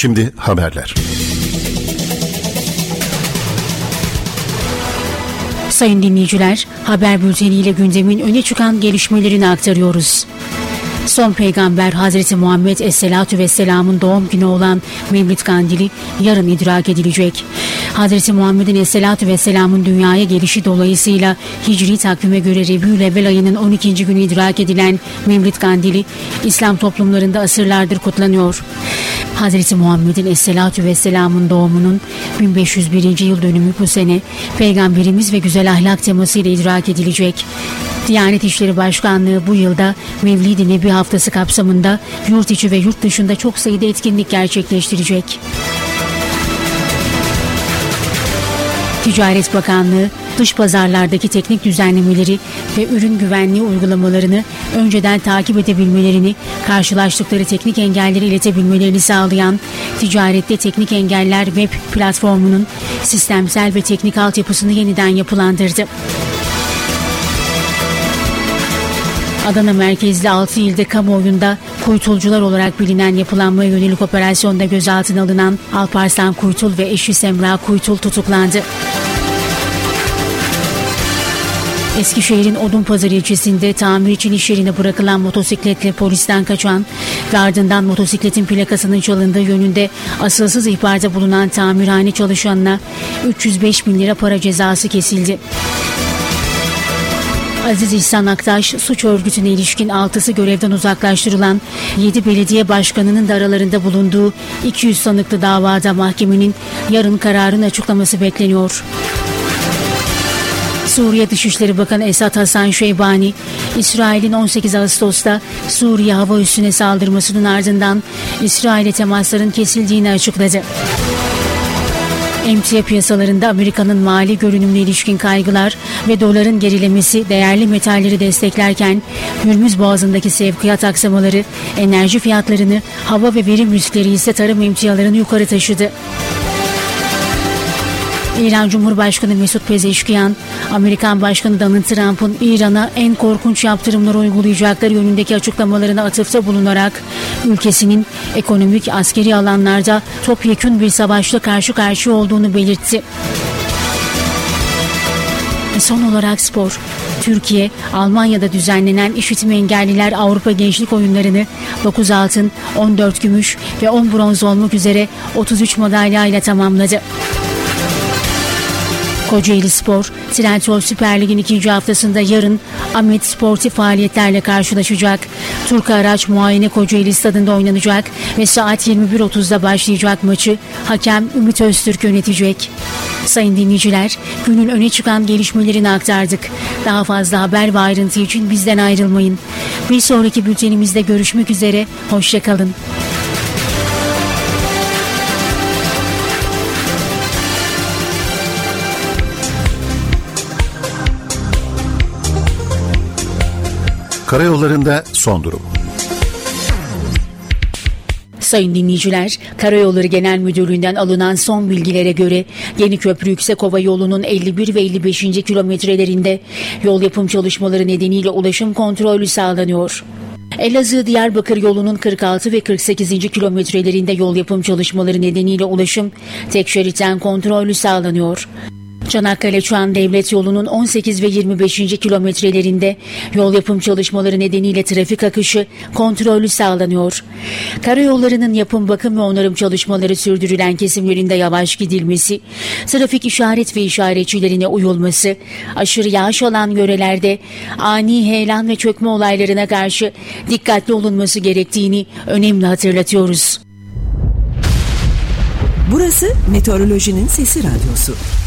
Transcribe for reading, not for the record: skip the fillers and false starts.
Şimdi haberler. Sayın dinleyiciler, haber bülteniyle gündemin öne çıkan gelişmelerini aktarıyoruz. Son peygamber Hazreti Muhammed Aleyhisselatü Vesselam'ın doğum günü olan Mevlid Kandili yarın idrak edilecek. Hazreti Muhammed'in Aleyhisselatü Vesselam'ın dünyaya gelişi dolayısıyla Hicri takvime göre Rebiülevvel ayının 12. günü idrak edilen Mevlid Kandili İslam toplumlarında asırlardır kutlanıyor. Hazreti Muhammed'in Aleyhisselatü Vesselam'ın doğumunun 1501. yıl dönümü bu sene Peygamberimiz ve güzel ahlak temasıyla idrak edilecek. Diyanet İşleri Başkanlığı bu yılda Mevlid-i Nebi haftası kapsamında yurt içi ve yurt dışında çok sayıda etkinlik gerçekleştirecek. Ticaret Bakanlığı, dış pazarlardaki teknik düzenlemeleri ve ürün güvenliği uygulamalarını önceden takip edebilmelerini, karşılaştıkları teknik engelleri iletebilmelerini sağlayan Ticarette Teknik Engeller Web platformunun sistemsel ve teknik altyapısını yeniden yapılandırdı. Adana merkezli 6 ilde kamuoyunda kuytulcular olarak bilinen yapılanmaya yönelik operasyonda gözaltına alınan Alparslan Kuytul ve eşi Semra Kuytul tutuklandı. Eskişehir'in Odunpazarı ilçesinde tamir için iş yerine bırakılan motosikletle polisten kaçan ve ardından motosikletin plakasının çalındığı yönünde asılsız ihbarda bulunan tamirhane çalışanına 305 bin lira para cezası kesildi. Aziz İhsan Aktaş suç örgütüne ilişkin 6'sı görevden uzaklaştırılan 7 belediye başkanının da aralarında bulunduğu 200 sanıklı davada mahkemenin yarın kararını açıklaması bekleniyor. Suriye Dışişleri Bakanı Esad Hasan Şeybani, İsrail'in 18 Ağustos'ta Suriye hava üssüne saldırmasının ardından İsrail'e temasların kesildiğini açıkladı. Emtia piyasalarında Amerika'nın mali görünümüne ilişkin kaygılar ve doların gerilemesi değerli metalleri desteklerken Hürmüz Boğazı'ndaki sevkiyat aksamaları enerji fiyatlarını, hava ve verim riskleri ise tarım emtialarını yukarı taşıdı. İran Cumhurbaşkanı Mesut Pezeşkiyan, Amerikan Başkanı Donald Trump'ın İran'a en korkunç yaptırımları uygulayacakları yönündeki açıklamalarına atıfta bulunarak ülkesinin ekonomik, askeri alanlarda topyekün bir savaşla karşı karşıya olduğunu belirtti. Son olarak spor. Türkiye, Almanya'da düzenlenen İşitme Engelliler Avrupa Gençlik Oyunları'nı 9 altın, 14 gümüş ve 10 bronz olmak üzere 33 madalya ile tamamladı. Kocaeli Spor, Trendyol Süper Lig'in 2. haftasında yarın Ahmet sportif faaliyetlerle karşılaşacak. Turka Araç Muayene Kocaeli Stadı'nda oynanacak ve saat 21.30'da başlayacak maçı hakem Ümit Öztürk yönetecek. Sayın dinleyiciler, günün öne çıkan gelişmelerini aktardık. Daha fazla haber ve ayrıntı için bizden ayrılmayın. Bir sonraki bültenimizde görüşmek üzere, hoşça kalın. Karayollarında son durum. Sayın dinleyiciler, Karayolları Genel Müdürlüğü'nden alınan son bilgilere göre Yeniköprü Yüksekova yolunun 51 ve 55. kilometrelerinde yol yapım çalışmaları nedeniyle ulaşım kontrolü sağlanıyor. Elazığ-Diyarbakır yolunun 46 ve 48. kilometrelerinde yol yapım çalışmaları nedeniyle ulaşım tek şeritten kontrollü sağlanıyor. Çanakkale-Çuan Devlet Yolu'nun 18 ve 25. kilometrelerinde yol yapım çalışmaları nedeniyle trafik akışı kontrollü sağlanıyor. Karayollarının yapım, bakım ve onarım çalışmaları sürdürülen kesimlerinde yavaş gidilmesi, trafik işaret ve işaretçilerine uyulması, aşırı yağış alan yörelerde ani heyelan ve çökme olaylarına karşı dikkatli olunması gerektiğini önemli hatırlatıyoruz. Burası Meteorolojinin Sesi Radyosu.